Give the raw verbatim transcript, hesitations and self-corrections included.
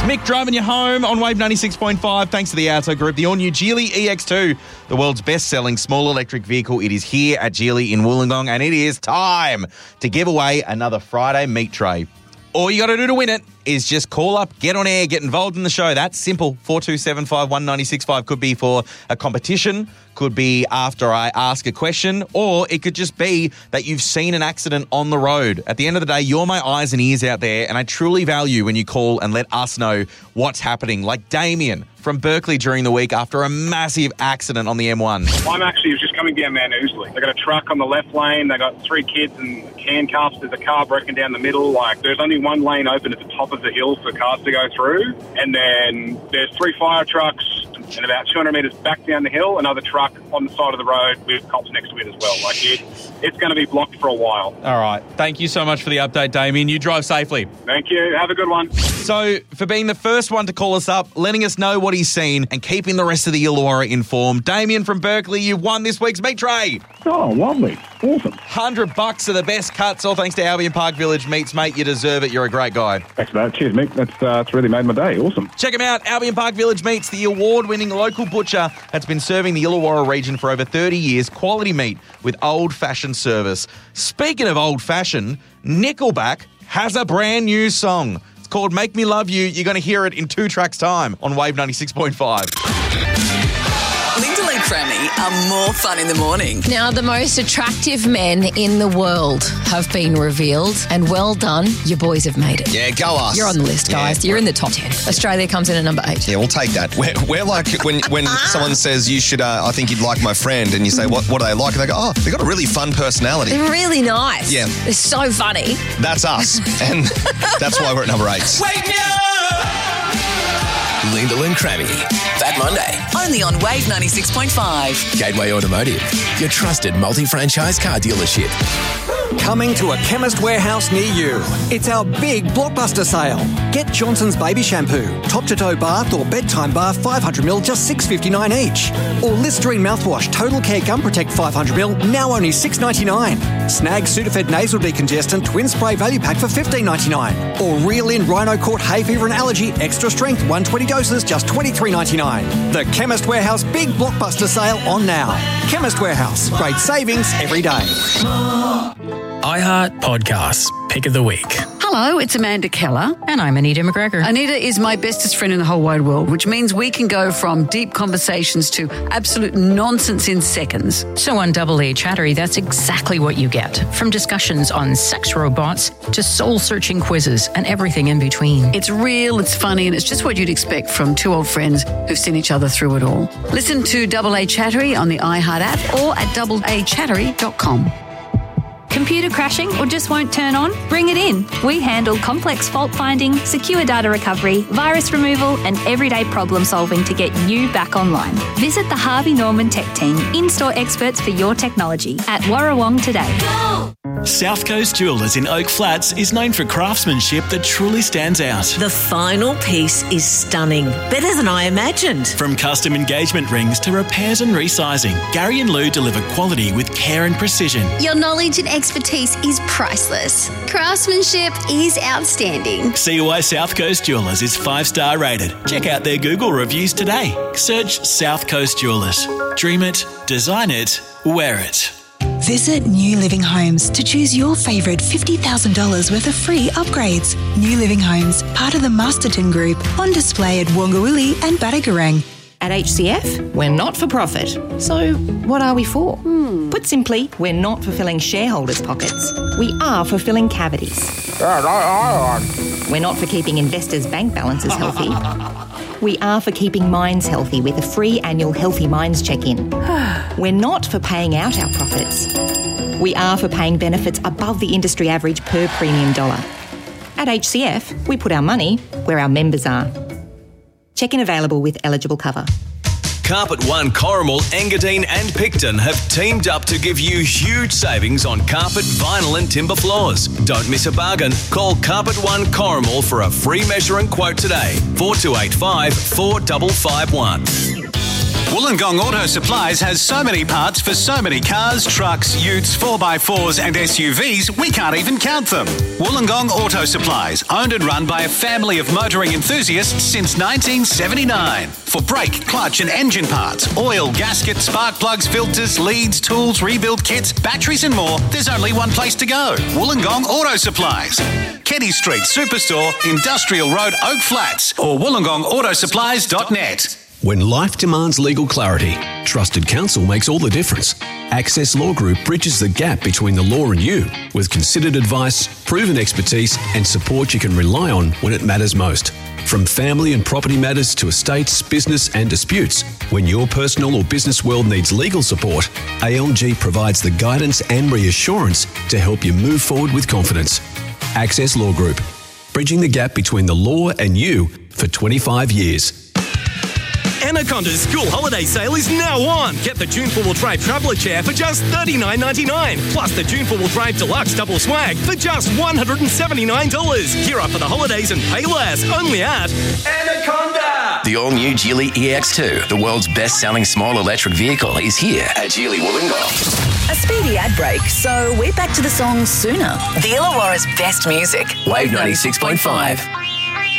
Mick driving you home on Wave ninety-six point five thanks to the Auto Group. The all-new Geely E X two, the world's best-selling small electric vehicle. It is here at Geely in Wollongong, and it is time to give away another Friday meat tray. All you got to do to win it is just call up, get on air, get involved in the show. That's simple. four two seven five one nine six five could be for a competition, could be after I ask a question, or it could just be that you've seen an accident on the road. At the end of the day, you're my eyes and ears out there, and I truly value when you call and let us know what's happening. Like Damien from Berkeley during the week after a massive accident on the M one. I'm actually just coming down Mount Ousley. They got a truck on the left lane. They got three kids and handcuffs. There's a car broken down the middle. Like, there's only one lane open at the top of the hill for cars to go through. And then there's three fire trucks, and about two hundred metres back down the hill, another truck on the side of the road with cops next to it as well. Like, it, it's going to be blocked for a while. All right. Thank you so much for the update, Damien. You drive safely. Thank you. Have a good one. So, for being the first one to call us up, letting us know what he's seen, and keeping the rest of the Illawarra informed, Damien from Berkeley, you've won this week's meat tray. Oh, lovely. Awesome. one hundred bucks are the best cuts, all thanks to Albion Park Village Meats, mate. You deserve it. You're a great guy. Thanks for that. Cheers, Mick. That's, uh, that's really made my day. Awesome. Check him out. Albion Park Village Meats, the award-winning local butcher, has been serving the Illawarra region for over thirty years. Quality meat with old-fashioned service. Speaking of old-fashioned, Nickelback has a brand new song. It's called Make Me Love You. You're going to hear it in two tracks' time on Wave ninety-six point five. Linda and Crammy are more fun in the morning. Now, the most attractive men in the world have been revealed, and well done, your boys have made it. Yeah, go us. You're on the list, guys. Yeah. You're in the top ten. Australia comes in at number eight. Yeah, we'll take that. We're, we're like when when someone says, you should, uh, I think you'd like my friend, and you say, what, what do they like? And they go, oh, they've got a really fun personality. They're really nice. Yeah. They're so funny. That's us. And that's why we're at number eight. Wake me up! Linda and Crammy. That Monday. Only on Wave ninety-six point five. Gateway Automotive, your trusted multi-franchise car dealership. Coming to a Chemist Warehouse near you. It's our big blockbuster sale. Get Johnson's Baby Shampoo, top-to-toe bath or bedtime bath five hundred milliliters, just six dollars fifty-nine each. Or Listerine mouthwash, Total Care Gum Protect five hundred milliliters, now only six dollars ninety-nine. Snag Sudafed Nasal Decongestant Twin Spray Value Pack for fifteen dollars ninety-nine. Or Reel In Rhino Court Hay Fever and Allergy Extra Strength one hundred twenty doses, just twenty-three dollars ninety-nine. The Chemist Warehouse big blockbuster sale on now. Chemist Warehouse, great savings every day. iHeart Podcasts, Pick of the Week. Hello, it's Amanda Keller. And I'm Anita McGregor. Anita is my bestest friend in the whole wide world, which means we can go from deep conversations to absolute nonsense in seconds. So on Double A Chattery, that's exactly what you get. From discussions on sex robots to soul-searching quizzes and everything in between. It's real, it's funny, and it's just what you'd expect from two old friends who've seen each other through it all. Listen to Double A Chattery on the iHeart app or at double a chattery dot com. Computer crashing or just won't turn on? Bring it in. We handle complex fault finding, secure data recovery, virus removal and everyday problem solving to get you back online. Visit the Harvey Norman Tech Team, in-store experts for your technology at Warrawong today. Go! South Coast Jewellers in Oak Flats is known for craftsmanship that truly stands out. The final piece is stunning. Better than I imagined. From custom engagement rings to repairs and resizing, Gary and Lou deliver quality with care and precision. Your knowledge and expertise is priceless. Craftsmanship is outstanding. C O I South Coast Jewellers is five-star rated. Check out their Google reviews today. Search South Coast Jewellers. Dream it, design it, wear it. Visit New Living Homes to choose your favourite fifty thousand dollars worth of free upgrades. New Living Homes, part of the Masterton Group, on display at Wongawilli and Battigarang. At H C F, we're not for profit. So what are we for? Hmm. Put simply, we're not for filling shareholders' pockets. We are for filling cavities. We're not for keeping investors' bank balances healthy. We are for keeping minds healthy with a free annual Healthy Minds check-in. We're not for paying out our profits. We are for paying benefits above the industry average per premium dollar. At H C F, we put our money where our members are. Check-in available with eligible cover. Carpet One, Corrimal, Engadine and Picton have teamed up to give you huge savings on carpet, vinyl and timber floors. Don't miss a bargain. Call Carpet One Corrimal for a free measure and quote today. four two eight five, four five five one. Wollongong Auto Supplies has so many parts for so many cars, trucks, utes, four by fours and S U Vs, we can't even count them. Wollongong Auto Supplies, owned and run by a family of motoring enthusiasts since nineteen seventy-nine. For brake, clutch and engine parts, oil, gasket, spark plugs, filters, leads, tools, rebuild kits, batteries and more, there's only one place to go. Wollongong Auto Supplies. Keddy Street Superstore, Industrial Road, Oak Flats, or wollongong auto supplies dot net. When life demands legal clarity, trusted counsel makes all the difference. Access Law Group bridges the gap between the law and you with considered advice, proven expertise and support you can rely on when it matters most. From family and property matters to estates, business and disputes, when your personal or business world needs legal support, A L G provides the guidance and reassurance to help you move forward with confidence. Access Law Group, bridging the gap between the law and you for twenty-five years. Anaconda's school holiday sale is now on. Get the June four-wheel drive traveller chair for just thirty-nine ninety-nine, plus the June four-wheel drive deluxe double swag for just one hundred seventy-nine dollars. Gear up for the holidays and pay less, only at Anaconda. The all-new Geely E X two, the world's best-selling small electric vehicle, is here at Geely Wollongong. A speedy ad break, so we're back to the song sooner. The Illawarra's best music. Wave ninety-six point five.